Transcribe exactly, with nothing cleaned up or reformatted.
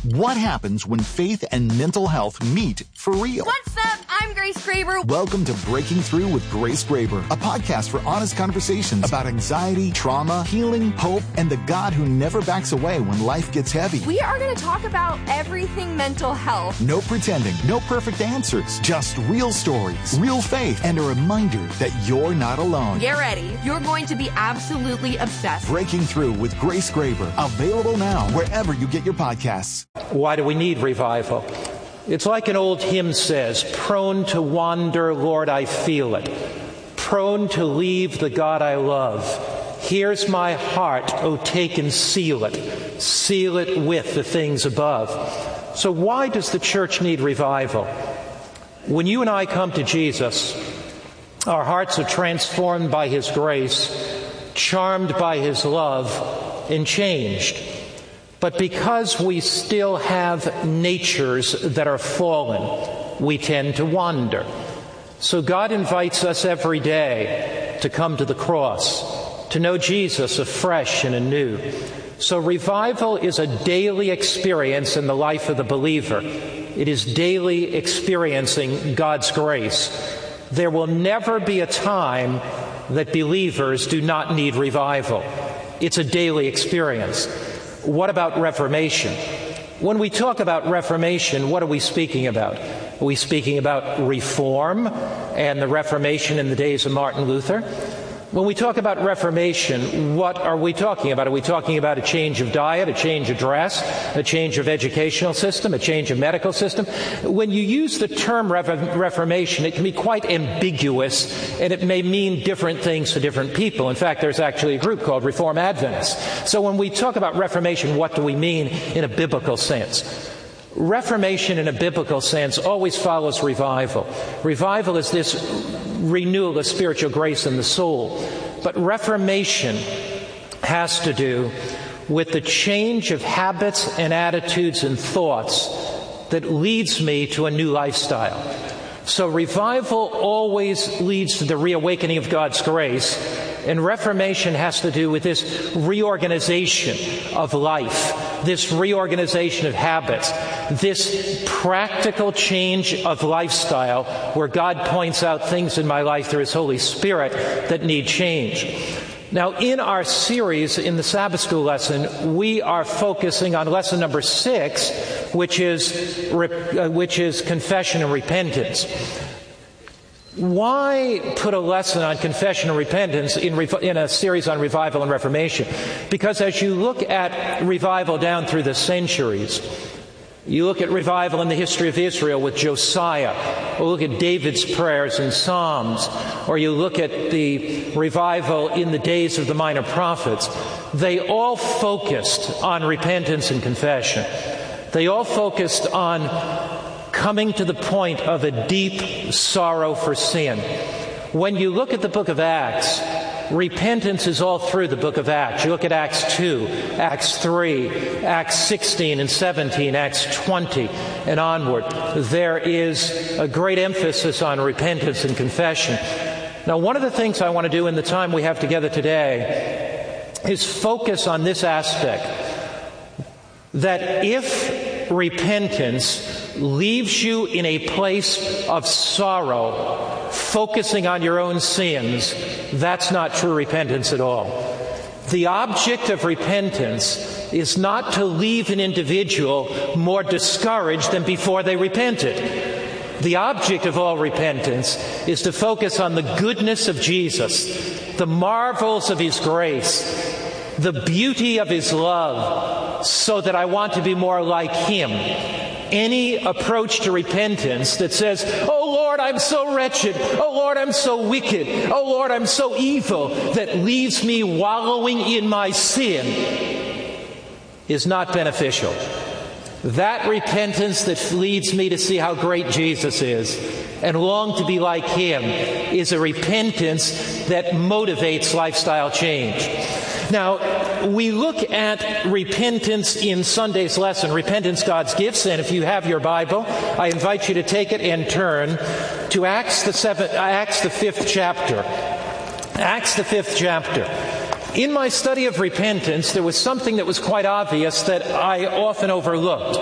What happens when faith and mental health meet for real? What's up? I'm Grace Graber. Welcome to Breaking Through with Grace Graber, a podcast for honest conversations about anxiety, trauma, healing, hope, and the God who never backs away when life gets heavy. We are going to talk about everything mental health. No pretending, no perfect answers, just real stories, real faith, and a reminder that you're not alone. Get ready. You're going to be absolutely obsessed. Breaking Through with Grace Graber, available now wherever you get your podcasts. Why do we need revival? It's like an old hymn says, prone to wander, Lord, I feel it. Prone to leave the God I love. Here's my heart, oh, take and seal it. Seal it with the things above. So why does the church need revival? When you and I come to Jesus, our hearts are transformed by His grace, charmed by His love, and changed. But because we still have natures that are fallen, we tend to wander. So God invites us every day to come to the cross, to know Jesus afresh and anew. So revival is a daily experience in the life of the believer. It is daily experiencing God's grace. There will never be a time that believers do not need revival. It's a daily experience. What about Reformation? When we talk about Reformation, what are we speaking about? Are we speaking about reform and the Reformation in the days of Martin Luther? When we talk about Reformation, what are we talking about? Are we talking about a change of diet, a change of dress, a change of educational system, a change of medical system? When you use the term Reformation, it can be quite ambiguous, and it may mean different things to different people. In fact, there's actually a group called Reform Adventists. So when we talk about Reformation, what do we mean in a biblical sense? Reformation in a biblical sense always follows revival. Revival is this renewal of spiritual grace in the soul. But Reformation has to do with the change of habits and attitudes and thoughts that leads me to a new lifestyle. So revival always leads to the reawakening of God's grace, and Reformation has to do with this reorganization of life, this reorganization of habits, this practical change of lifestyle where God points out things in my life through His Holy Spirit that need change. Now, in our series, in the Sabbath School lesson, we are focusing on lesson number six, which is, uh, which is confession and repentance. Why put a lesson on confession and repentance in, re- in a series on revival and reformation? Because as you look at revival down through the centuries, you look at revival in the history of Israel with Josiah, or look at David's prayers in Psalms, or you look at the revival in the days of the minor prophets, they all focused on repentance and confession. They all focused on coming to the point of a deep sorrow for sin. When you look at the book of Acts, repentance is all through the book of Acts. You look at Acts two, Acts three, Acts sixteen and seventeen, Acts twenty, and onward. There is a great emphasis on repentance and confession. Now, one of the things I want to do in the time we have together today is focus on this aspect, that if repentance leaves you in a place of sorrow, focusing on your own sins, that's not true repentance at all. The object of repentance is not to leave an individual more discouraged than before they repented. The object of all repentance is to focus on the goodness of Jesus, the marvels of His grace, the beauty of His love, so that I want to be more like Him. Any approach to repentance that says, "Oh Lord, I'm so wretched. Oh Lord, I'm so wicked. Oh Lord, I'm so evil," that leaves me wallowing in my sin, is not beneficial. That repentance that leads me to see how great Jesus is and long to be like Him is a repentance that motivates lifestyle change. Now, we look at repentance in Sunday's lesson, Repentance, God's Gifts, and if you have your Bible, I invite you to take it and turn to Acts the seventh, Acts the fifth chapter. Acts the fifth chapter. In my study of repentance, there was something that was quite obvious that I often overlooked.